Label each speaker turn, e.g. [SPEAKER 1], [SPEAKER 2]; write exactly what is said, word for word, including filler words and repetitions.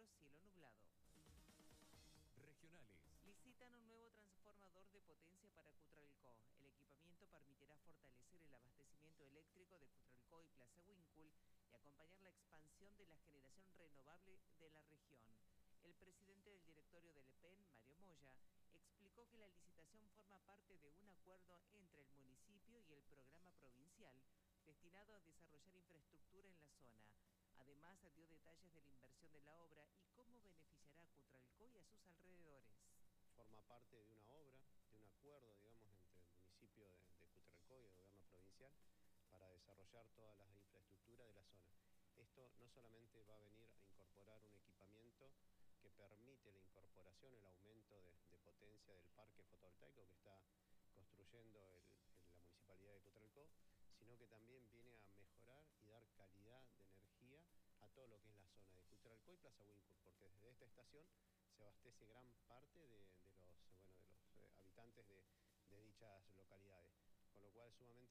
[SPEAKER 1] centro cielo nublado.
[SPEAKER 2] Regionales.
[SPEAKER 1] Licitan un nuevo transformador de potencia para Cutralcó. El equipamiento permitirá fortalecer el abastecimiento eléctrico de Cutralcó y Plaza Huíncul y acompañar la expansión de la generación renovable de la región. El presidente del directorio del E P E N, Mario Moya, explicó que la licitación forma parte de un acuerdo entre el municipio y el programa provincial destinado a desarrollar infraestructura en la zona. Además, dio detalles de la inversión de la obra y cómo beneficiará a Cutralcó y a sus alrededores.
[SPEAKER 3] Forma parte de una obra, de un acuerdo, digamos, entre el municipio de, de Cutralcó y el gobierno provincial para desarrollar todas las infraestructuras de la zona. Esto no solamente va a venir a incorporar un equipamiento que permite la incorporación, el aumento de, de potencia del parque fotovoltaico que está construyendo el, el, la municipalidad de Cutralcó, sino que también viene a mejorar y dar calidad de energía a todo lo que es la zona de Cutralcó y Plaza Huíncul, porque desde esta estación se abastece gran parte de, de los, bueno, de los eh, habitantes de, de dichas localidades, con lo cual es sumamente